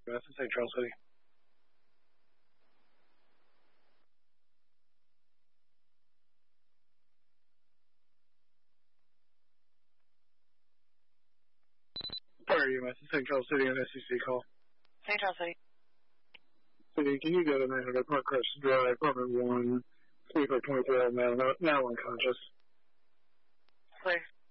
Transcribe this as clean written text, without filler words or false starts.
That's in St. Charles City. Fire EMS in St. Charles City, an SCC call. St. Charles City. City, can you go to 900 Park Crest Drive, apartment 1, sleeper 23-year-old male, now unconscious? Clear.